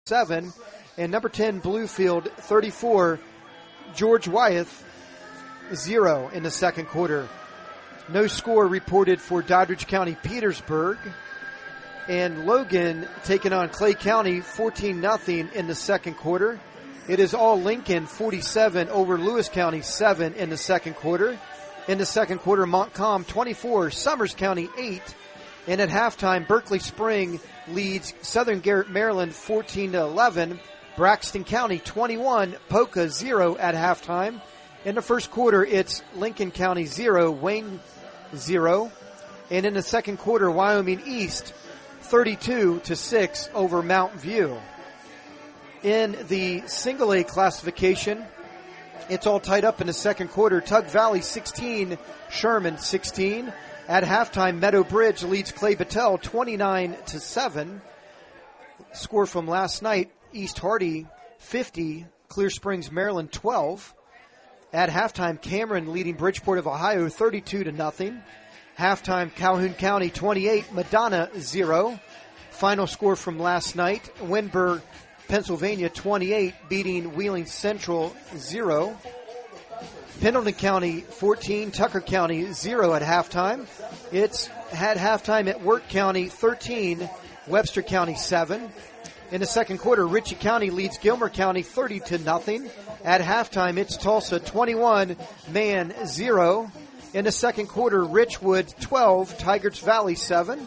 7. And number 10, Bluefield, 34. George Wyeth, 0 in the second quarter. No score reported for Doddridge County Petersburg. And Logan taking on Clay County 14-0 in the second quarter. It is all Lincoln 47 over Lewis County 7 in the second quarter. In the second quarter, Montcalm 24, Summers County 8. And at halftime, Berkeley Spring leads Southern Garrett, Maryland 14-11. Braxton County 21, Polka 0 at halftime. In the first quarter, it's Lincoln County 0, Wayne 0. And in the second quarter, Wyoming East 32-6 over Mount View. In the single A classification, it's all tied up in the second quarter. Tug Valley 16, Sherman 16. At halftime, Meadow Bridge leads Clay Battelle 29-7. Score from last night, East Hardy 50, Clear Springs, Maryland 12. At halftime, Cameron leading Bridgeport of Ohio 32-0. Halftime, Calhoun County 28, Madonna 0. Final score from last night, Windber, Pennsylvania 28, beating Wheeling Central 0. Pendleton County 14, Tucker County 0 at halftime. It's had halftime at Wirt County 13, Webster County 7. In the second quarter, Ritchie County leads Gilmer County 30-0. At halftime, it's Tulsa 21, Man 0. In the second quarter, Richwood 12, Tigers Valley 7.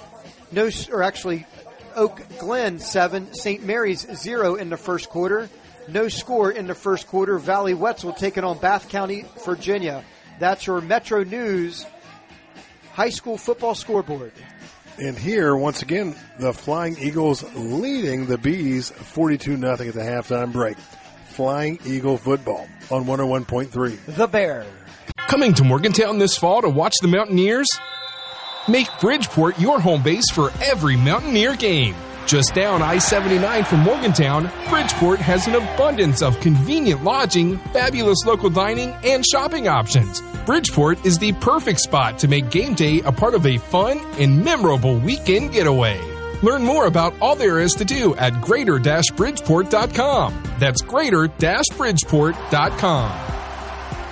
Oak Glen 7, St. Mary's 0 in the first quarter. No score in the first quarter. Valley Wetzel taking on Bath County, Virginia. That's your Metro News high school football scoreboard. And here, once again, the Flying Eagles leading the Bees 42-0 at the halftime break. Flying Eagle football on 101.3. The Bear. Coming to Morgantown this fall to watch the Mountaineers? Make Bridgeport your home base for every Mountaineer game. Just down I-79 from Morgantown, Bridgeport has an abundance of convenient lodging, fabulous local dining, and shopping options. Bridgeport is the perfect spot to make game day a part of a fun and memorable weekend getaway. Learn more about all there is to do at greater-bridgeport.com. That's greater-bridgeport.com.